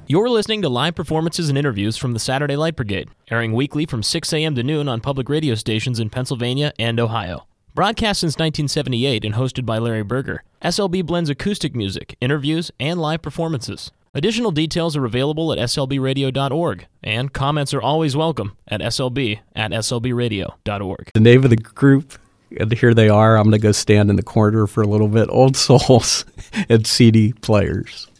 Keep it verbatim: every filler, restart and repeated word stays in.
You're listening to live performances and interviews from the Saturday Light Brigade, airing weekly from six a.m. to noon on public radio stations in Pennsylvania and Ohio. Broadcast since nineteen seventy-eight and hosted by Larry Berger, S L B blends acoustic music, interviews, and live performances. Additional details are available at s l b radio dot org, and comments are always welcome at s l b at s l b radio dot org. The name of the group, and here they are. I'm going to go stand in the corner for a little bit. Old Souls and C D Players.